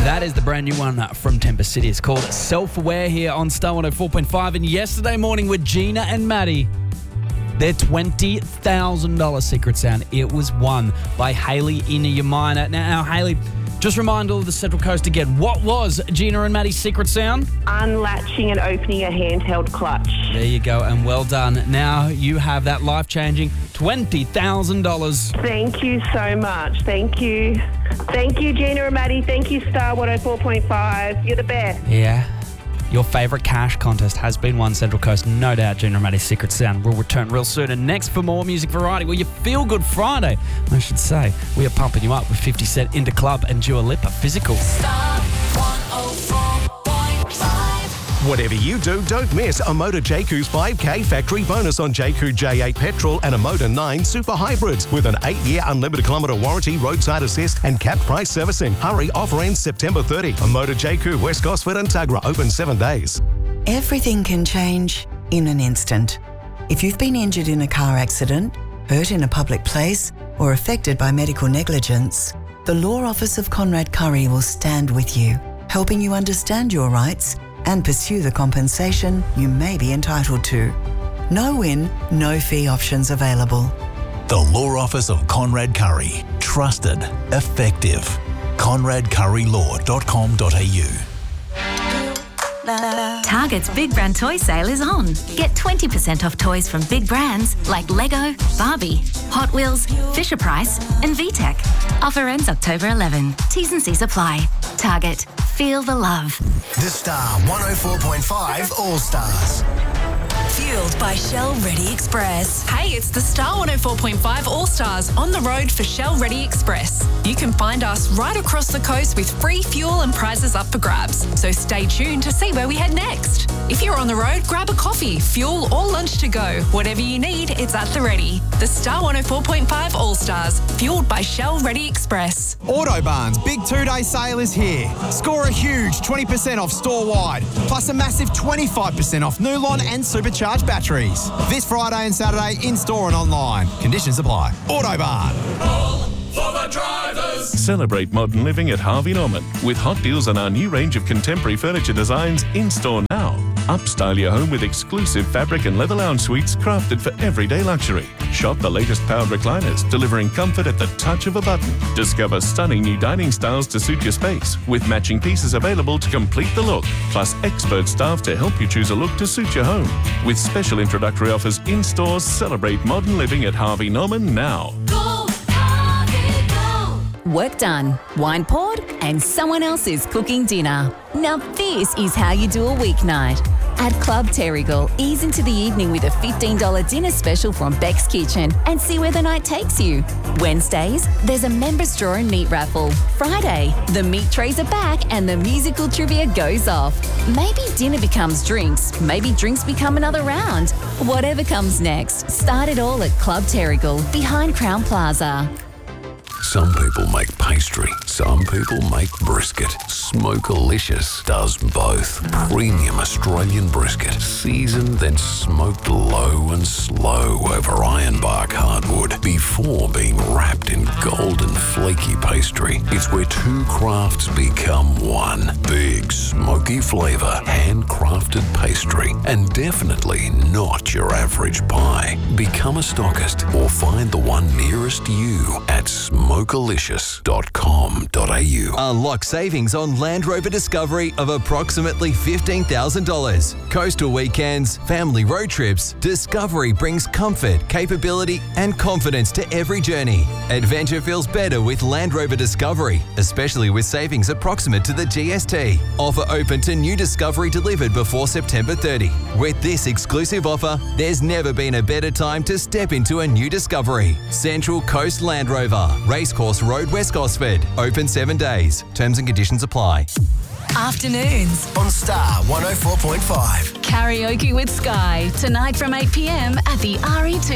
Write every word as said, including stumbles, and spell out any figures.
That is the brand new one from Temper City. It's called Self-Aware here on Star one oh four point five. And yesterday morning with Gina and Maddie, their twenty thousand dollars secret sound, it was won by Hayley Inuyamina. Now, Hayley, just remind all of the Central Coast again, what was Gina and Maddie's secret sound? Unlatching and opening a handheld clutch. There you go, and well done. Now you have that life-changing twenty thousand dollars. Thank you so much. Thank you. Thank you, Gina and Maddie. Thank you, Star one oh four point five. You're the best. Yeah. Your favourite cash contest has been won, Central Coast. No doubt Gina and Maddie's secret sound will return real soon. And next for more music variety, well, your Feel Good Friday, I should say. We are pumping you up with fifty Cent, Into Club and Dua Lipa, Physical. Star one oh four point five. Whatever you do, don't miss a Motor J Q's five K factory bonus on J Q J eight petrol and a Motor nine Super Hybrids with an eight-year unlimited kilometre warranty, roadside assist and capped price servicing. Hurry, offer ends September thirtieth. A Motor J Q, West Gosford and Tuggerah, open seven days. Everything can change in an instant. If you've been injured in a car accident, hurt in a public place, or affected by medical negligence, the Law Office of Conrad Curry will stand with you, helping you understand your rights and pursue the compensation you may be entitled to. No win, no fee options available. The Law Office of Conrad Curry. Trusted. Effective. conrad curry law dot com dot a u. Target's Big Brand Toy Sale is on. Get twenty percent off toys from big brands like Lego, Barbie, Hot Wheels, Fisher-Price and V TEC. Offer ends October eleventh. T's and C's apply. Target. Feel the love. The Star one oh four point five All-Stars. Fueled by Shell Ready Express. Hey, it's the Star one oh four point five All-Stars on the road for Shell Ready Express. You can find us right across the coast with free fuel and prizes up for grabs. So stay tuned to see where we head next. If you're on the road, grab a coffee, fuel or lunch to go. Whatever you need, it's at the ready. The Star one oh four point five All-Stars, fueled by Shell Ready Express. Autobarn's big two-day sale is here. Score a huge twenty percent off store-wide, plus a massive twenty-five percent off Nulon and supercharged batteries. This Friday and Saturday in-store and online. Conditions apply. Autobarn. All for the drivers. Celebrate modern living at Harvey Norman with hot deals on our new range of contemporary furniture designs in-store now. Upstyle your home with exclusive fabric and leather lounge suites crafted for everyday luxury. Shop the latest powered recliners, delivering comfort at the touch of a button. Discover stunning new dining styles to suit your space, with matching pieces available to complete the look, plus expert staff to help you choose a look to suit your home. With special introductory offers in stores, celebrate modern living at Harvey Norman now. Go, Harvey, go. Work done, wine poured, and someone else is cooking dinner. Now this is how you do a weeknight. At Club Terrigal, ease into the evening with a fifteen dollars dinner special from Beck's Kitchen and see where the night takes you. Wednesdays, there's a members draw and meat raffle. Friday, the meat trays are back and the musical trivia goes off. Maybe dinner becomes drinks, maybe drinks become another round. Whatever comes next, start it all at Club Terrigal, behind Crown Plaza. Some people make pastry, some people make brisket. Smokealicious does both. Premium Australian brisket, seasoned then smoked low and slow over ironbark hardwood before being wrapped in golden flaky pastry. It's where two crafts become one. Big smoky flavour, handcrafted pastry, and definitely not your average pie. Become a stockist or find the one nearest you at smokealicious dot com dot a u. Unlock savings on Land Rover Discovery of approximately fifteen thousand dollars. Coastal weekends, family road trips, Discovery brings comfort, capability and confidence to every journey. Adventure feels better with Land Rover Discovery, especially with savings approximate to the G S T. Offer open to new Discovery delivered before September thirtieth. With this exclusive offer, there's never been a better time to step into a new Discovery. Central Coast Land Rover, Racecourse Road, West Gosford. Open seven days. Terms and conditions apply. Afternoons on Star one oh four point five. Karaoke with Sky, tonight from eight p m at the R E two